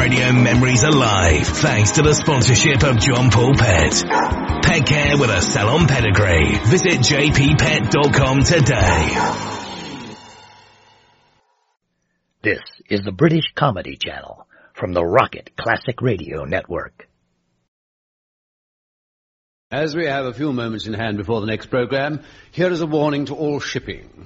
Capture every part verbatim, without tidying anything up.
Radio memories alive thanks to the sponsorship of John Paul Pet. Pet care with a salon pedigree. Visit j p pet dot com today. This is the British Comedy Channel from the Rocket Classic Radio Network. As we have a few moments in hand before the next program, here is a warning to all shipping.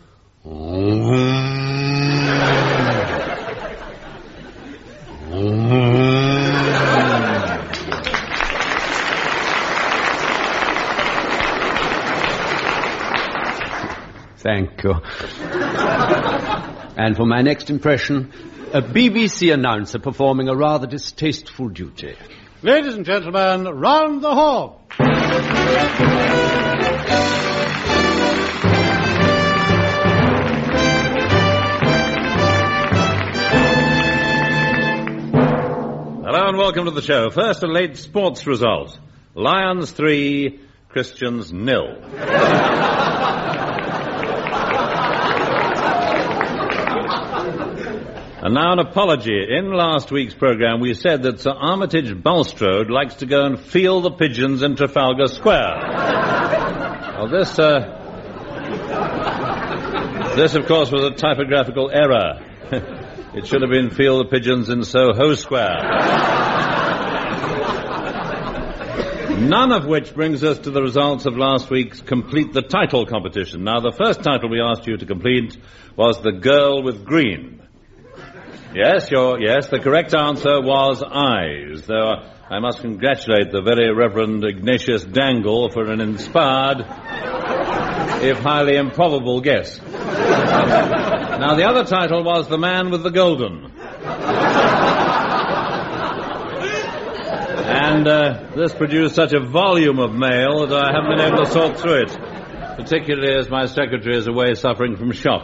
Thank you. And for my next impression, a B B C announcer performing a rather distasteful duty. Ladies and gentlemen, round the horn. Hello and welcome to the show. First, a late sports result. Lions three, Christians nil. And now an apology. In last week's programme, we said that Sir Armitage Bulstrode likes to go and feel the pigeons in Trafalgar Square. Well, this, uh... This, of course, was a typographical error. It should have been feel the pigeons in Soho Square. None of which brings us to the results of last week's Complete the Title competition. Now, the first title we asked you to complete was The Girl with Green. Yes, you're, yes, the correct answer was eyes, though I must congratulate the very Reverend Ignatius Dangle for an inspired, if highly improbable guess. Now, the other title was The Man with the Golden. And uh, this produced such a volume of mail that I haven't been able to sort through it, particularly as my secretary is away suffering from shock.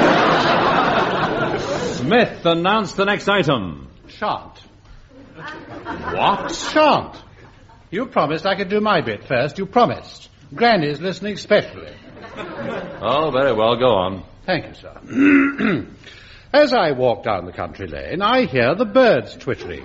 Smith, announce the next item. Shan't. What? Shan't. You promised I could do my bit first. You promised. Granny's listening specially. Oh, very well. Go on. Thank you, sir. As I walk down the country lane, I hear the birds twittering.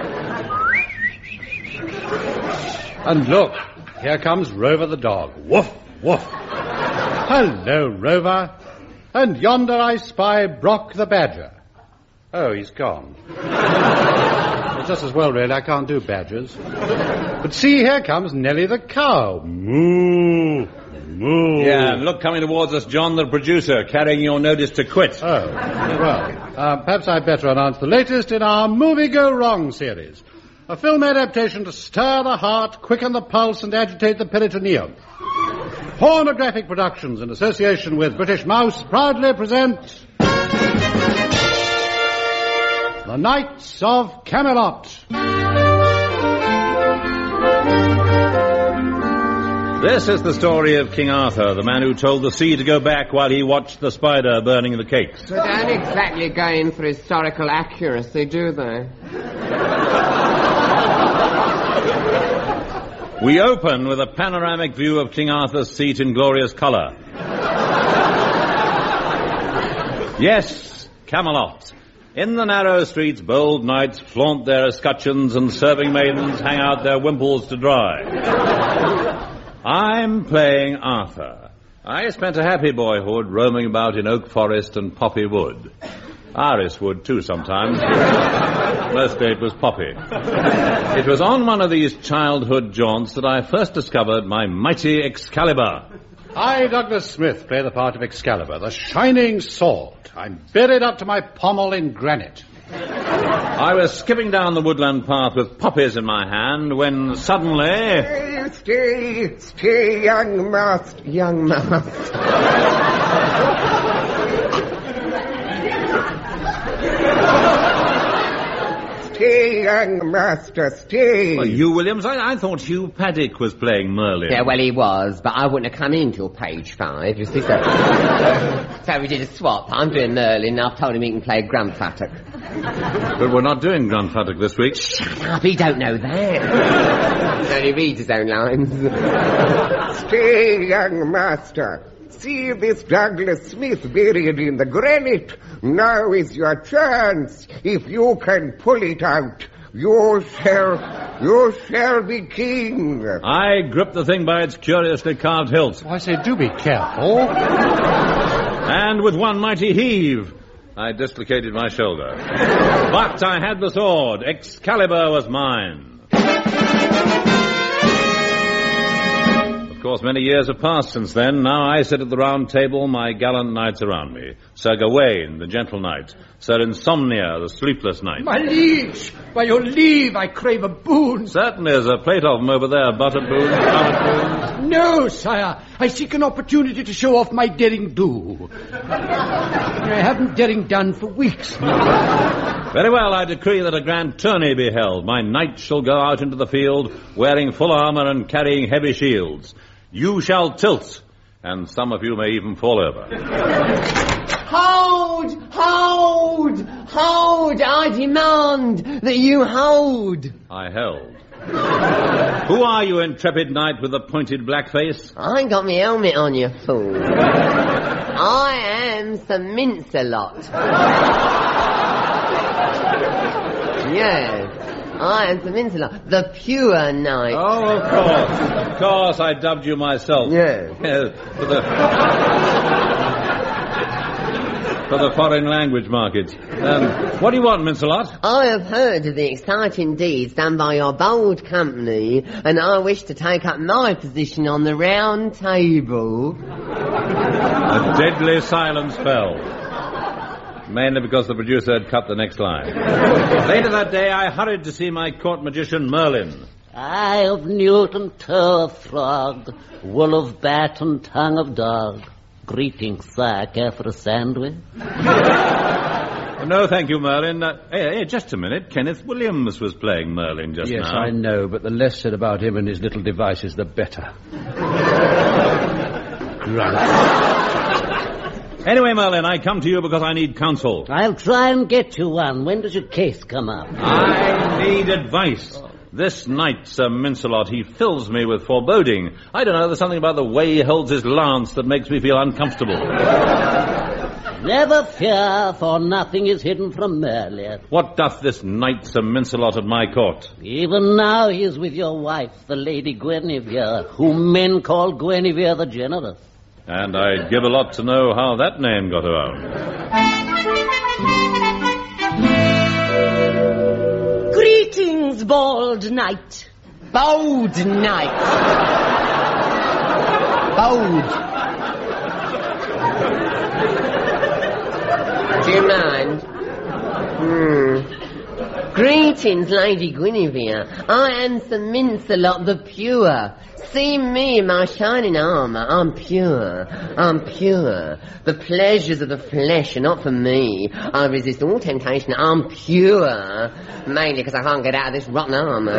And look, here comes Rover the dog. Woof, woof. Hello, Rover. And yonder I spy Brock the badger. Oh, he's gone. Well, just as well, really. I can't do badgers. But see, here comes Nellie the cow. Moo, moo. Yeah, and look, coming towards us, John the producer, carrying your notice to quit. Oh, well, uh, perhaps I'd better announce the latest in our Movie Go Wrong series. A film adaptation to stir the heart, quicken the pulse, and agitate the peritoneum. Pornographic Productions, in association with British Mouse, proudly present The Knights of Camelot. This is the story of King Arthur, the man who told the sea to go back while he watched the spider burning the cakes. They don't exactly go in for historical accuracy, do they? We open with a panoramic view of King Arthur's seat in glorious colour. Yes, Camelot. In the narrow streets, bold knights flaunt their escutcheons and serving maidens hang out their wimples to dry. I'm playing Arthur. I spent a happy boyhood roaming about in oak forest and poppy wood. Iris wood, too, sometimes. Mostly it was poppy. It was on one of these childhood jaunts that I first discovered my mighty Excalibur. I, Douglas Smith, play the part of Excalibur, the shining sword. I'm buried up to my pommel in granite. I was skipping down the woodland path with poppies in my hand when suddenly... Stay, stay, stay, young master, young master. Stay, young master, stay. Well, Hugh Williams, I, I thought Hugh Paddock was playing Merlin. Yeah, well, he was, but I wouldn't have come in till page five, you see. So, so we did a swap. I'm doing Merlin, and I've told him he can play Grumfattock. But we're not doing Grumfattock this week. Shut up, he don't know that. He only reads his own lines. Stay, young master, See this Douglas Smith buried in the granite. Now is your chance. If you can pull it out, you shall, you shall be king. I gripped the thing by its curiously carved hilt. I say, do be careful. And with one mighty heave, I dislocated my shoulder. But I had the sword. Excalibur was mine. Of course, many years have passed since then. Now I sit at the round table, my gallant knights around me. Sir Gawain, the gentle knight. Sir Insomnia, the sleepless knight. My liege, by your leave, I crave a boon. Certainly, there's a plate of them over there. Buttered boons, covered boons. No, sire. I seek an opportunity to show off my daring do. I haven't daring done for weeks now. Very well, I decree that a grand tourney be held. My knights shall go out into the field wearing full armour and carrying heavy shields. You shall tilt, and some of you may even fall over. Hold! Hold! Hold! I demand that you hold! I held. Who are you, intrepid knight with the pointed black face? I ain't got my helmet on, you fool. I am Sir Mincelot. Yes. I am Sir Mincelot, the pure knight. Oh, of course. Of course, I dubbed you myself. Yes. Yes, for the... for the foreign language market. Um, what do you want, Mincelot? I have heard of the exciting deeds done by your bold company, and I wish to take up my position on the round table. A deadly silence fell. Mainly because the producer had cut the next line. Later that day, I hurried to see my court magician, Merlin. Eye of newt and toe of frog, wool of bat and tongue of dog. Greetings, sir. Care for a sandwich? No, thank you, Merlin. Uh, hey, hey, just a minute. Kenneth Williams was playing Merlin just yes, now. Yes, I know, but the less said about him and his little devices, the better. Right. Anyway, Merlin, I come to you because I need counsel. I'll try and get you one. When does your case come up? I need advice. This knight, Sir Mincelot, he fills me with foreboding. I don't know, there's something about the way he holds his lance that makes me feel uncomfortable. Never fear, for nothing is hidden from Merlin. What doth this knight, Sir Mincelot, at my court? Even now he is with your wife, the Lady Guinevere, whom men call Guinevere the Generous. And I'd give a lot to know how that name got around. Greetings, bald knight. Bold knight. Bold. Do you mind? Hmm. Greetings, Lady Guinevere. I am Sir Mincelot the Pure. See me in my shining armour. I'm pure. I'm pure. The pleasures of the flesh are not for me. I resist all temptation. I'm pure. Mainly because I can't get out of this rotten armour.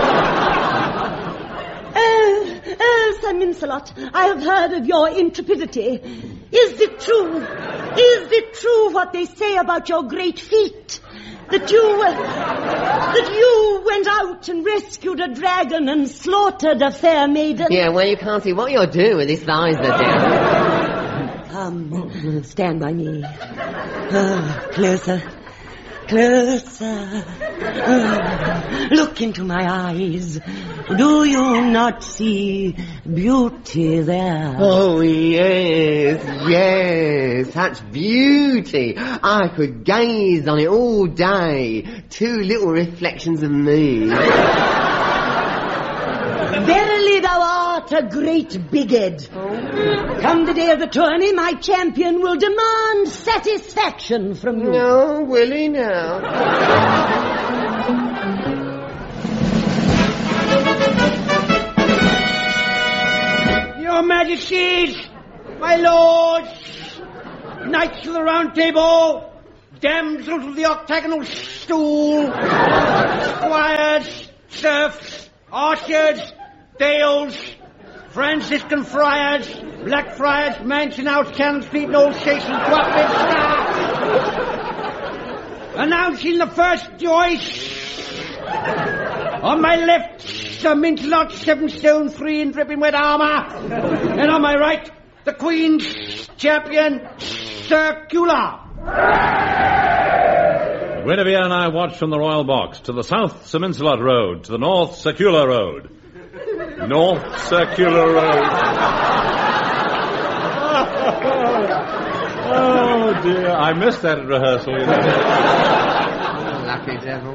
Oh, oh, Sir Mincelot, I have heard of your intrepidity. Is it true? Is it true what they say about your great feat? That you, uh, that you went out and rescued a dragon and slaughtered a fair maiden? Yeah, well, you can't see what you're doing with this visor down. Come, stand by me. Oh, closer, closer. Oh, look into my eyes. Do you not see beauty there? Oh, yes, yes, such beauty. I could gaze on it all day. Two little reflections of me. Verily thou art a great bighead. Oh. Come the day of the tourney, my champion will demand satisfaction from you. No, will he now? Your Majesties, my lords, knights of the round table, damsels of the octagonal stool, squires, serfs, archers, dales, Franciscan friars, black friars, mansion house, cannon street, and old station, announcing the first choice. On my left, Sir Mincelot, seven stone three in dripping wet armour. And on my right, the Queen's champion, Circular. Guinevere and I watch from the Royal Box. To the south, Sir Mincelot Road. To the north, Circular Road. North Circular Road. Oh, dear. I missed that at rehearsal. You know. Lucky devil.